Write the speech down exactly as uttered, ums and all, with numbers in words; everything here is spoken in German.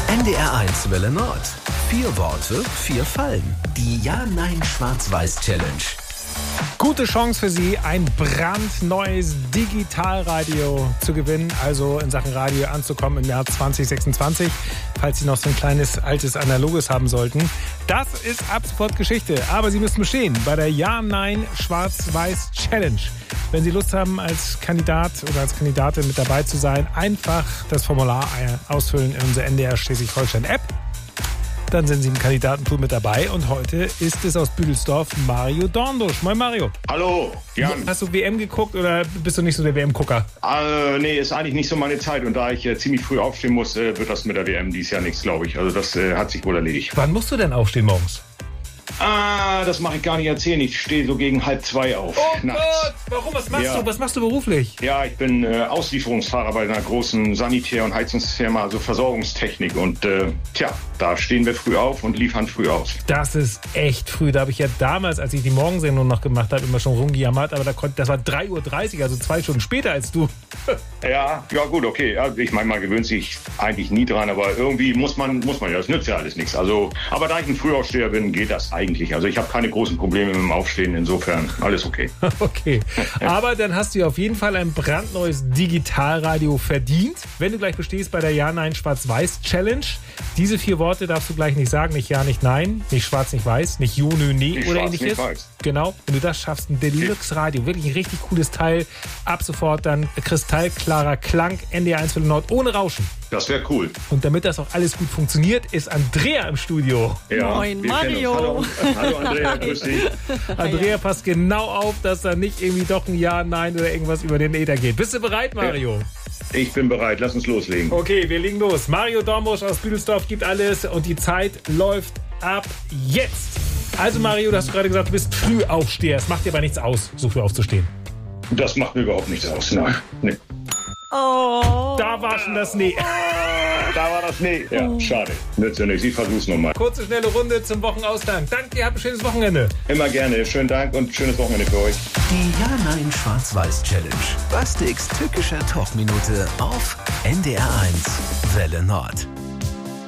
N D R eins Welle Nord. Vier Worte, vier Fallen. Die Ja-Nein-Schwarz-Weiß-Challenge. Gute Chance für Sie, ein brandneues Digitalradio zu gewinnen, also in Sachen Radio anzukommen im Jahr zwanzig sechsundzwanzig, falls Sie noch so ein kleines, altes, analoges haben sollten. Das ist ab sofort Geschichte, aber Sie müssen bestehen bei der Ja-Nein-Schwarz-Weiß-Challenge. Wenn Sie Lust haben, als Kandidat oder als Kandidatin mit dabei zu sein, einfach das Formular ausfüllen in unserer N D R Schleswig-Holstein-App. Dann sind Sie im Kandidatenpool mit dabei und heute ist es aus Büdelsdorf Mario Dornbusch. Moin Mario. Hallo, Jan. Hast du W M geguckt oder bist du nicht so der W M-Gucker? Äh, nee, ist eigentlich nicht so meine Zeit und da ich äh, ziemlich früh aufstehen muss, äh, wird das mit der W M dieses Jahr nichts, glaube ich. Also das äh, hat sich wohl erledigt. Wann musst du denn aufstehen morgens? Ah, das mache ich gar nicht erzählen. Ich stehe so gegen halb zwei auf. Oh nachts. Gott, warum? Was machst Ja. du? Was machst du beruflich? Ja, ich bin äh, Auslieferungsfahrer bei einer großen Sanitär- und Heizungsfirma, also Versorgungstechnik. Und äh, tja, da stehen wir früh auf und liefern früh aus. Das ist echt früh. Da habe ich ja damals, als ich die Morgensendung noch gemacht habe, immer schon rumgejammert. Aber da konnte, das war drei Uhr dreißig, also zwei Stunden später als du. Ja, ja gut, okay. Ja, ich meine, man gewöhnt sich eigentlich nie dran, aber irgendwie muss man, muss man ja, das nützt ja alles nichts. Also, aber da ich ein Frühaufsteher bin, geht das eigentlich. Also ich habe keine großen Probleme mit dem Aufstehen, insofern alles okay. Okay, aber dann hast du ja auf jeden Fall ein brandneues Digitalradio verdient, wenn du gleich bestehst bei der Ja-Nein-Schwarz-Weiß-Challenge. Diese vier Worte darfst du gleich nicht sagen, nicht Ja, nicht Nein, nicht Schwarz, nicht Weiß, nicht Jo, Nö, Nee Nicht oder schwarz, ähnliches. nicht weiß. Genau, wenn du das schaffst, ein Deluxe-Radio, wirklich ein richtig cooles Teil. Ab sofort dann kristallklarer Klang, N D R eins Welle Nord, ohne Rauschen. Das wäre cool. Und damit das auch alles gut funktioniert, ist Andrea im Studio. Ja, Moin, wir kennen Mario. uns. Hallo, hallo Andrea, grüß dich. Andrea passt genau auf, dass da nicht irgendwie doch ein Ja, Nein oder irgendwas über den Äther geht. Bist du bereit, Mario? Ich bin bereit, lass uns loslegen. Okay, wir legen los. Mario Dornbusch aus Büdelsdorf gibt alles und die Zeit läuft ab jetzt. Also Mario, du hast gerade gesagt, du bist Frühaufsteher. Es macht dir aber nichts aus, so früh aufzustehen. Das macht mir überhaupt nichts aus. Nein. Nee. Oh. Da war schon das Nee. Da war das Nee. Ja, schade. Nützt ja nichts. Ich versuch's nochmal. Kurze, schnelle Runde zum Wochenausgang. Danke dir, habt ein schönes Wochenende. Immer gerne. Schönen Dank und schönes Wochenende für euch. Die Ja-Nein-Schwarz-Weiß-Challenge. Bastiks tückischer Talkminute auf N D R eins Welle Nord.